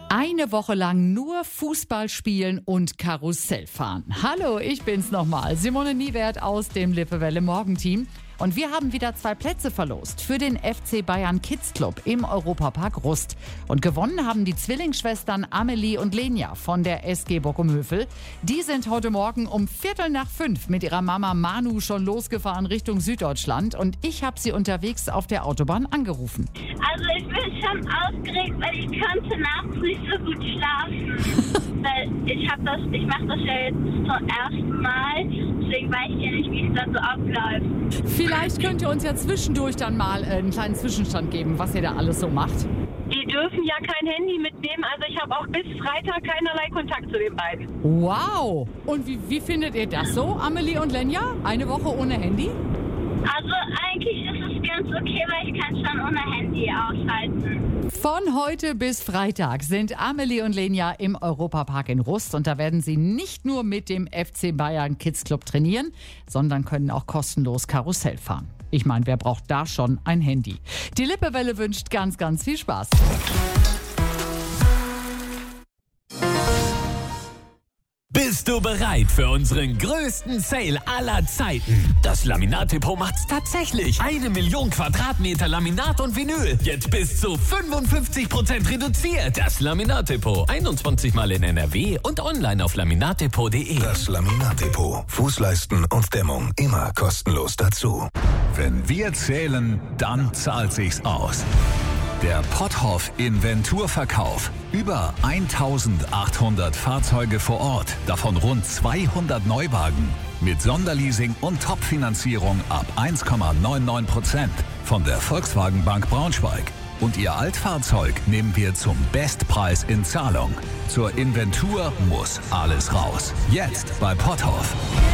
Eine Woche lang nur Fußball spielen und Karussell fahren. Hallo, ich bin's nochmal, Simone Niewert aus dem Lippewelle Morgenteam. Und wir haben wieder 2 Plätze verlost für den FC Bayern Kids Club im Europapark Rust. Und gewonnen haben die Zwillingsschwestern Amelie und Lenja von der SG Bockumhövel. Die sind heute Morgen um 4:45 mit ihrer Mama Manu schon losgefahren Richtung Süddeutschland. Und ich habe sie unterwegs auf der Autobahn angerufen. Also ich bin schon aufgeregt, weil ich konnte nachts nicht so gut schlafen. Weil ich mache das ja jetzt zum ersten Mal, deswegen weiß ich ja nicht, wie es dann so abläuft. Vielleicht könnt ihr uns ja zwischendurch dann mal einen kleinen Zwischenstand geben, was ihr da alles so macht. Die dürfen ja kein Handy mitnehmen, also ich habe auch bis Freitag keinerlei Kontakt zu den beiden. Wow! Und wie findet ihr das so, Amelie und Lenja? Eine Woche ohne Handy? Also eigentlich ist es ganz okay, weil ich kann schon ohne Handy aushalten. Von heute bis Freitag sind Amelie und Lenja im Europapark in Rust und da werden sie nicht nur mit dem FC Bayern Kids Club trainieren, sondern können auch kostenlos Karussell fahren. Ich meine, wer braucht da schon ein Handy? Die Lippewelle wünscht ganz, ganz viel Spaß. Bist du bereit für unseren größten Sale aller Zeiten? Das Laminat-Depot macht's tatsächlich. 1 Million Quadratmeter Laminat und Vinyl. Jetzt bis zu 55% reduziert. Das Laminat-Depot. 21 Mal in NRW und online auf laminatdepot.de. Das Laminat-Depot. Fußleisten und Dämmung immer kostenlos dazu. Wenn wir zählen, dann zahlt sich's aus. Der Potthoff Inventurverkauf. Über 1800 Fahrzeuge vor Ort, davon rund 200 Neuwagen. Mit Sonderleasing und Top-Finanzierung ab 1,99% von der Volkswagen Bank Braunschweig. Und Ihr Altfahrzeug nehmen wir zum Bestpreis in Zahlung. Zur Inventur muss alles raus. Jetzt bei Potthoff.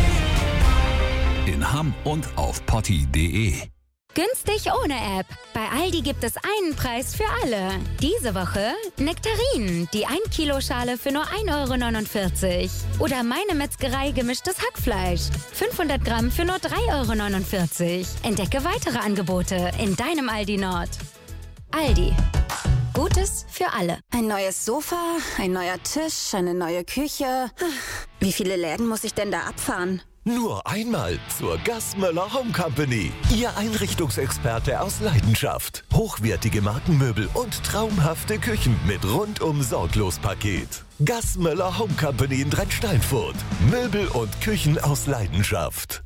In Hamm und auf potti.de. Günstig ohne App. Bei Aldi gibt es einen Preis für alle. Diese Woche Nektarinen, die 1-Kilo-Schale für nur 1,49 €. Oder Meine Metzgerei gemischtes Hackfleisch. 500 Gramm für nur 3,49 €. Entdecke weitere Angebote in deinem Aldi Nord. Aldi. Gutes für alle. Ein neues Sofa, ein neuer Tisch, eine neue Küche. Wie viele Läden muss ich denn da abfahren? Nur einmal zur Gassmöller Home Company. Ihr Einrichtungsexperte aus Leidenschaft. Hochwertige Markenmöbel und traumhafte Küchen mit rundum sorglos Paket. Gassmöller Home Company in Drentsteinfurt. Möbel und Küchen aus Leidenschaft.